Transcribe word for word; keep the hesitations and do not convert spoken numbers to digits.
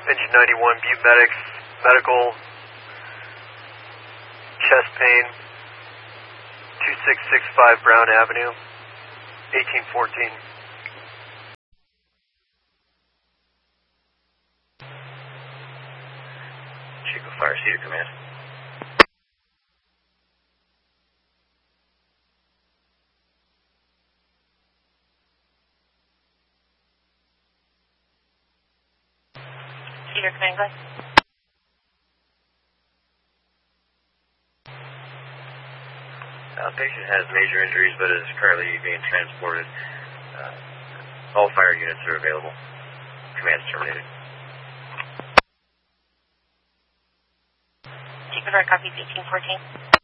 Engine ninety-one, Butte Medics, medical, chest pain, two six six five Brown Avenue, eighteen fourteen. Chico Fire, Cedar Command. Cedar Command, go ahead. Uh, patient has major injuries but is currently being transported. Uh, all fire units are available. Command is terminated. Chico Fire, copies eighteen fourteen.